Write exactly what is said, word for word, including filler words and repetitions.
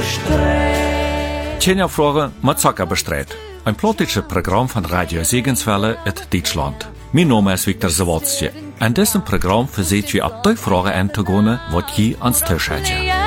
bestreed. Tjenja Fragen mit Zucker bestreed. Ein politisches Programm von Radio Segenswelle in Deutschland. Mein Name ist Viktor Zawadzki. In diesem Programm versucht wir ab die Fragen einzugehen, die ihr ans Tisch habt.